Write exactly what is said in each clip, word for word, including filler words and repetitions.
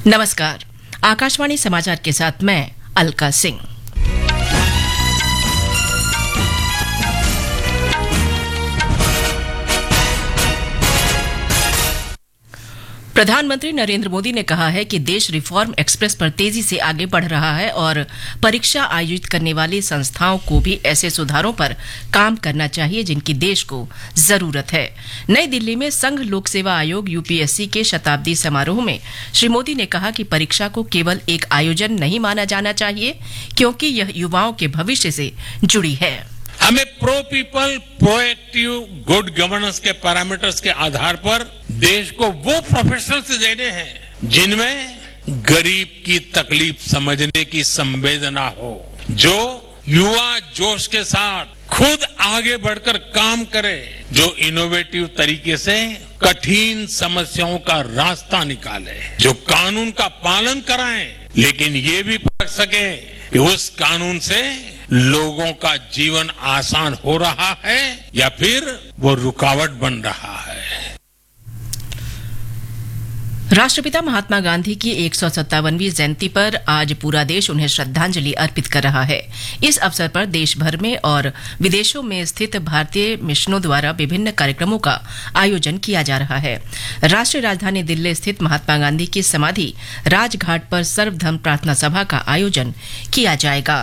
नमस्कार, आकाशवाणी समाचार के साथ मैं अलका सिंह। प्रधानमंत्री नरेंद्र मोदी ने कहा है कि देश रिफॉर्म एक्सप्रेस पर तेजी से आगे बढ़ रहा है और परीक्षा आयोजित करने वाली संस्थाओं को भी ऐसे सुधारों पर काम करना चाहिए जिनकी देश को जरूरत है। नई दिल्ली में संघ लोक सेवा आयोग यूपीएससी के शताब्दी समारोह में श्री मोदी ने कहा कि परीक्षा को केवल एक आयोजन नहीं माना जाना चाहिए, क्योंकि यह युवाओं के भविष्य से जुड़ी है। हमें pro people, proactive, good governance के पैरामीटर्स के आधार पर देश को वो प्रोफेशनल्स देने हैं जिनमें गरीब की तकलीफ समझने की संवेदना हो, जो युवा जोश के साथ खुद आगे बढ़कर काम करे, जो इनोवेटिव तरीके से कठिन समस्याओं का रास्ता निकाले, जो कानून का पालन कराएं, लेकिन ये भी परख सके कि उस कानून से लोगों का जीवन आसान हो रहा है या फिर वो रुकावट बन रहा है। राष्ट्रपिता महात्मा गांधी की एक सौ सत्तावनवीं जयंती पर आज पूरा देश उन्हें श्रद्धांजलि अर्पित कर रहा है। इस अवसर पर देश भर में और विदेशों में स्थित भारतीय मिशनों द्वारा विभिन्न कार्यक्रमों का आयोजन किया जा रहा है। राष्ट्रीय राजधानी दिल्ली स्थित महात्मा गांधी की समाधि राजघाट पर सर्वधर्म प्रार्थना सभा का आयोजन किया जाएगा।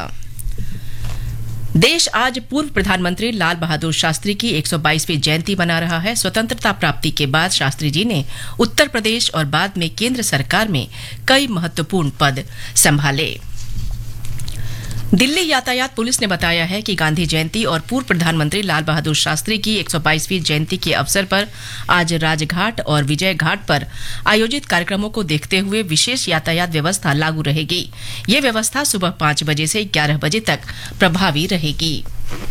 देश आज पूर्व प्रधानमंत्री लाल बहादुर शास्त्री की एक सौ बाईसवीं जयंती मना रहा है। स्वतंत्रता प्राप्ति के बाद शास्त्री जी ने उत्तर प्रदेश और बाद में केंद्र सरकार में कई महत्वपूर्ण पद संभाले। दिल्ली यातायात पुलिस ने बताया है कि गांधी जयंती और पूर्व प्रधानमंत्री लाल बहादुर शास्त्री की एक सौ बाईसवीं जयंती के अवसर पर आज राजघाट और विजय घाट पर आयोजित कार्यक्रमों को देखते हुए विशेष यातायात व्यवस्था लागू रहेगी। ये व्यवस्था सुबह पांच बजे से ग्यारह बजे तक प्रभावी रहेगी।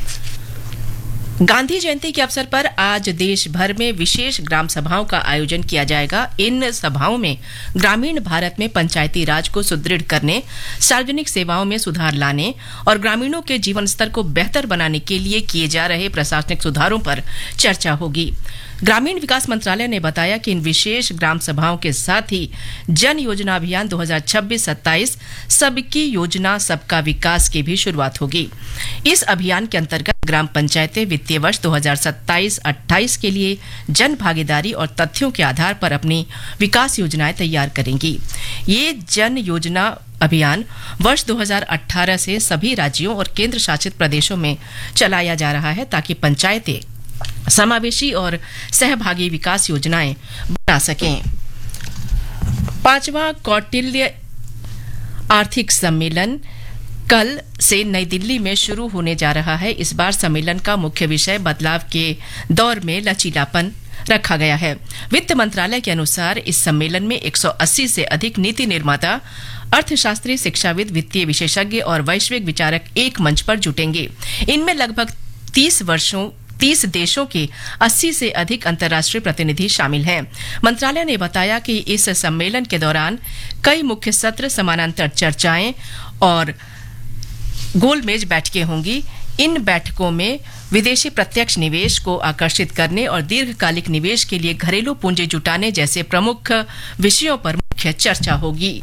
गांधी जयंती के अवसर पर आज देश भर में विशेष ग्राम सभाओं का आयोजन किया जाएगा। इन सभाओं में ग्रामीण भारत में पंचायती राज को सुदृढ़ करने, सार्वजनिक सेवाओं में सुधार लाने और ग्रामीणों के जीवन स्तर को बेहतर बनाने के लिए किए जा रहे प्रशासनिक सुधारों पर चर्चा होगी। ग्रामीण विकास मंत्रालय ने बताया कि इन विशेष ग्राम सभाओं के साथ ही जन योजना अभियान दो हज़ार छब्बीस सत्ताईस सबकी योजना सबका विकास की भी शुरुआत होगी। इस अभियान के अंतर्गत ग्राम पंचायतें वित्तीय वर्ष दो हज़ार सत्ताईस अट्ठाईस के लिए जन भागीदारी और तथ्यों के आधार पर अपनी विकास योजनाएं तैयार करेंगी। ये जन योजना अभियान वर्ष दो हज़ार अठारह से सभी राज्यों और केंद्र शासित प्रदेशों में चलाया जा रहा है, ताकि पंचायतें समावेशी और सहभागी विकास योजनाएं बना सकें। पांचवां कौटिल्य आर्थिक सम्मेलन कल से नई दिल्ली में शुरू होने जा रहा है। इस बार सम्मेलन का मुख्य विषय बदलाव के दौर में लचीलापन रखा गया है। वित्त मंत्रालय के अनुसार इस सम्मेलन में एक सौ अस्सी से अधिक नीति निर्माता, अर्थशास्त्री, शिक्षाविद, वित्तीय विशेषज्ञ और वैश्विक विचारक एक मंच पर जुटेंगे। इनमें लगभग तीस वर्षों तीस देशों के अस्सी से अधिक अंतर्राष्ट्रीय प्रतिनिधि शामिल हैं। मंत्रालय ने बताया कि इस सम्मेलन के दौरान कई मुख्य सत्र, समानांतर चर्चाएं और गोलमेज बैठकें होंगी। इन बैठकों में विदेशी प्रत्यक्ष निवेश को आकर्षित करने और दीर्घकालिक निवेश के लिए घरेलू पूंजी जुटाने जैसे प्रमुख विषयों पर मुख्य चर्चा होगी।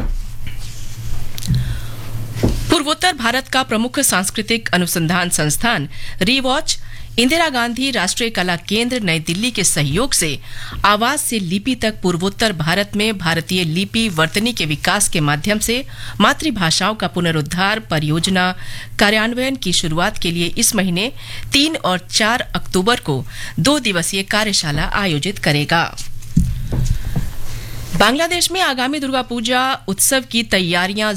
पूर्वोत्तर भारत का प्रमुख सांस्कृतिक अनुसंधान संस्थान रीवॉच इंदिरा गांधी राष्ट्रीय कला केंद्र नई दिल्ली के सहयोग से आवाज से लिपि तक पूर्वोत्तर भारत में भारतीय लिपि वर्तनी के विकास के माध्यम से मातृभाषाओं का पुनरुद्धार परियोजना कार्यान्वयन की शुरुआत के लिए इस महीने तीन और चार अक्टूबर को दो दिवसीय कार्यशाला आयोजित करेगा। बांग्लादेश में आगामी दुर्गा पूजा उत्सव की तैयारियां